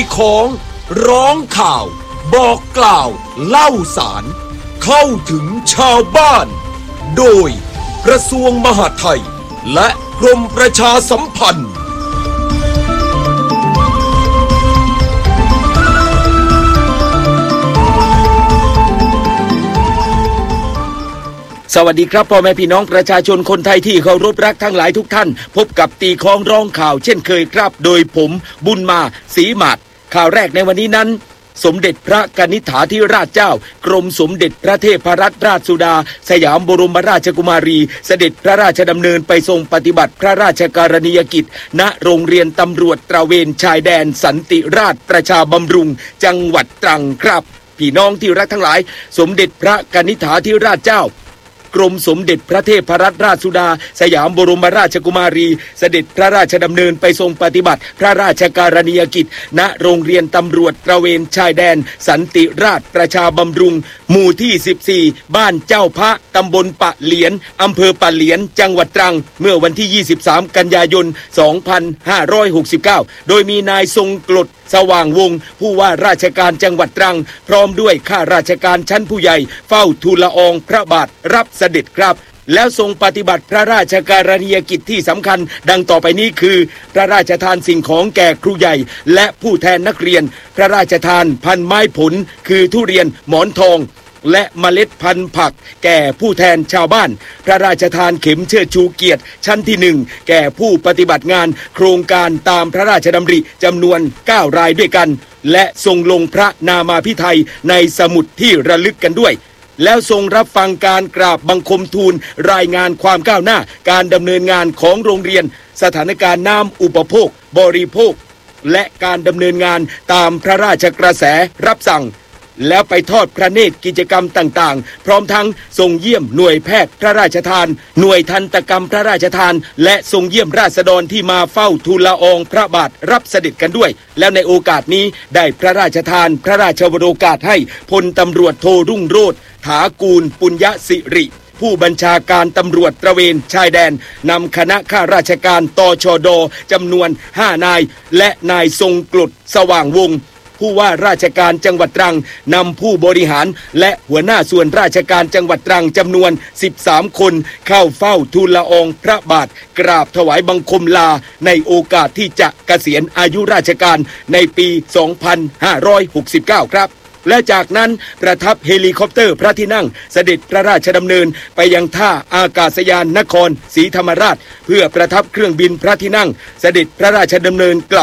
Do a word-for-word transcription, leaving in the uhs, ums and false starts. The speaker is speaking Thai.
ของร้องข่าวบอกกล่าวเล่าสารเข้าถึงชาวบ้านโดยกระทรวงมหาดไทยและกรมประชาสัมพันธ์สวัสดีครับพ่อแม่พี่น้องประชาชนคนไทยที่เคารพรักทั้งหลายทุกท่านพบกับตีคล้องร้องข่าวเช่นเคยครับโดยผมบุญมาศรีหมาดข่าวแรกในวันนี้นั้นสมเด็จพระกนิษฐาธิราชเจ้ากรมสมเด็จพระเทพรัตนราชสุดาสยามบรมราชกุมารีเสด็จพระราชดำเนินไปทรงปฏิบัติพระราชกรณียกิจณโรงเรียนตำรวจตระเวนชายแดนสันติราษฎร์ประชาบำรุงจังหวัดตรังครับพี่น้องที่รักทั้งหลายสมเด็จพระกนิษฐาธิราชเจ้ากรมสมเด็จพระเทพรัตนราชสุดาสยามบรมราชกุมารีเสด็จพระราชดำเนินไปทรงปฏิบัติพระราชกรณียกิจณโรงเรียนตำรวจตระเวนชายแดนสันติราษฎร์ประชาบำรุงหมู่ที่สิบสี่บ้านเจ้าพระตำบลปะเหลียนอำเภอปะเหลียนจังหวัดตรังเมื่อวันที่ยี่สิบสามกันยายนสองพันห้าร้อยหกสิบเก้าโดยมีนายทรงกลดสว่างวงศ์ผู้ว่าราชการจังหวัดตรังพร้อมด้วยข้าราชการชั้นผู้ใหญ่เฝ้าทูลละอองพระบาทรับเสด็จครับแล้วทรงปฏิบัติพระราชกรณียกิจที่สำคัญดังต่อไปนี้คือพระราชทานสิ่งของแก่ครูใหญ่และผู้แทนนักเรียนพระราชทานพันไม้ผลคือทุเรียนหมอนทองและเมล็ดพันธุ์ผักแก่ผู้แทนชาวบ้านพระราชทานเข็มเชิดชูเกียรติชั้นที่หนึ่งแก่ผู้ปฏิบัติงานโครงการตามพระราชดำริจำนวนเก้ารายด้วยกันและทรงลงพระนามาภิไธยในสมุดที่ระลึกกันด้วยแล้วทรงรับฟังการกราบบังคมทูลรายงานความก้าวหน้าการดำเนินงานของโรงเรียนสถานการณ์น้ำอุปโภคบริโภคและการดำเนินงานตามพระราชกระแสรับสั่งแล้วไปทอดพระเนตรกิจกรรมต่างๆพร้อมทั้งทรงเยี่ยมหน่วยแพทย์พระราชทานหน่วยทันตกรรมพระราชทานและทรงเยี่ยมราษฎรที่มาเฝ้าทูลละอองพระบาทรับเสด็จกันด้วยแล้วในโอกาสนี้ได้พระราชทานพระราชวโรกาสให้พลตำรวจโทรุ่งโรจน์ถากูลปุญญสิริผู้บัญชาการตำรวจตระเวนชายแดนนำคณะข้าราชการตชดจำนวนห้านายและนายทรงกลดสว่างวงศ์ผู้ว่าราชการจังหวัดตรังนำผู้บริหารและหัวหน้าส่วนราชการจังหวัดตรังจำนวนสิบสามคนเข้าเฝ้าทูลละอองพระบาทกราบถวายบังคมลาในโอกาสที่จะเกษียณอายุราชการในปีสองพันห้าร้อยหกสิบเก้าครับและจากนั้นประทับเฮลิคอปเตอร์พระที่นั่งเสด็จพระราชดำเนินไปยังท่าอากาศยานนครศรีธรรมราชเพื่อประทับเครื่องบินพระที่นั่งเสด็จพระราชดำเนินกลับ